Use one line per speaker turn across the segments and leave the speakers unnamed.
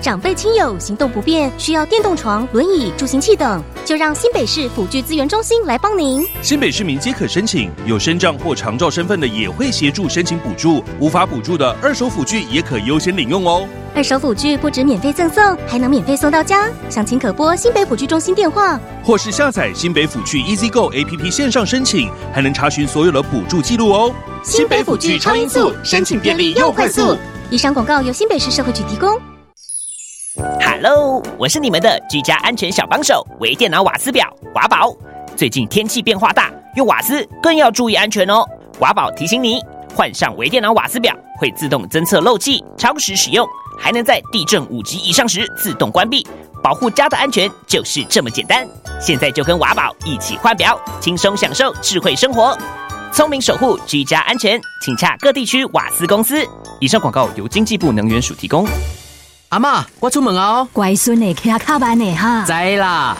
长辈亲友行动不便，需要电动床、轮椅、助行器等，就让新北市辅具资源中心来帮您。
新北市民皆可申请，有身障或长照身份的也会协助申请补助，无法补助的二手辅具也可优先领用哦。
二手辅具不止免费赠送，还能免费送到家。详情可拨新北辅具中心电话，
或是下载新北辅具 EasyGo APP 线上申请，还能查询所有的补助记录哦。
新北辅具超音速，申请便利又快速。以上广告由新北市社会局提供。
Hello， 我是你们的居家安全小帮手，微电脑瓦斯表华宝。最近天气变化大，用瓦斯更要注意安全哦。华宝提醒你，换上微电脑瓦斯表会自动侦测漏气，超时使用还能在地震5级以上时自动关闭，保护家的安全就是这么简单。现在就跟华宝一起换表，轻松享受智慧生活，聪明守护居家安全，请洽各地区瓦斯公司。以上广告由经济部能源署提供。
阿嬷，我出门哦。
乖孙的，骑卡慢的哈。
知啦。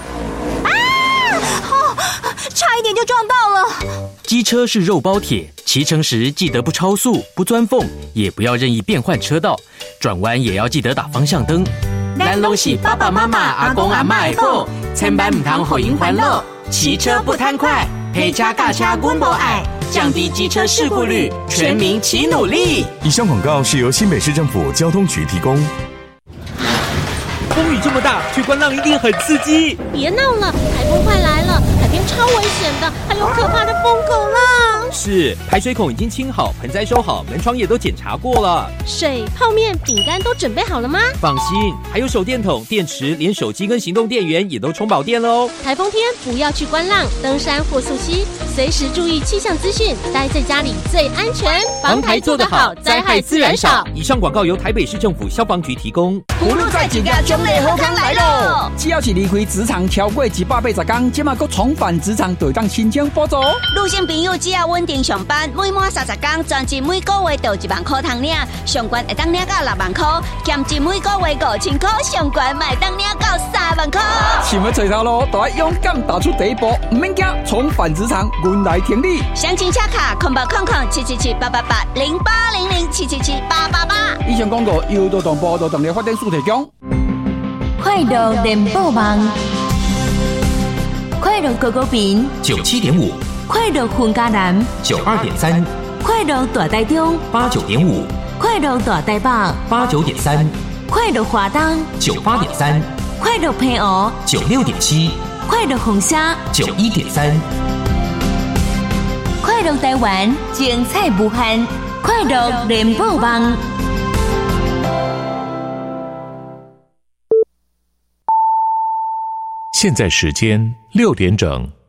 差一点就撞到了。
机车是肉包铁，骑乘时记得不超速、不钻缝，也不要任意变换车道，转弯也要记得打方向灯。咱都是爸爸妈妈、阿公阿嬷的宝，千万唔通互因烦恼。骑车不贪快，陪车驾车阮无爱，降低机车事故率，全民齐努力。
以上广告是由新北市政府交通局提供。
风雨这么大，去观浪一定很刺激。
别闹了，台风快来了，海边超危险的，还有可怕的疯狗浪。
是，排水孔已经清好，盆栽收好，门窗也都检查过了。
水、泡面、饼干都准备好了吗？
放心，还有手电筒、电池，连手机跟行动电源也都充饱电了哦。
台风天不要去观浪、登山或溯溪，随时注意气象资讯，待在家里最安全。防台做得好，灾害自然少。
以上广告由台北市政府消防局提供。
葫芦在几家中类好康来喽！只要是离开职场超过180天，即马搁重返职场，就当申请补助。
女性朋友只要稳定上班，每满30天，专辑每个月就1万块通领，上悬会当领到6万块，减至每个月5000块，上悬卖当领到3万块。
想要找头路，就要勇敢踏出第一步，唔免惊，重返职场，阮来挺你。
详情洽卡0800-777-888，0800-777-888。
以上广告由劳动部劳动力发展署提供。
快乐联播网，快乐高高屏
97.5，
快乐混家南
92.3，
快乐大台中
89.5，
快乐大台北
89.3，
快乐华东
98.3，
快乐平湖
96.7，
快乐红虾
91.3，
快乐台湾精彩无限，快乐联播网。
现在时间6点整。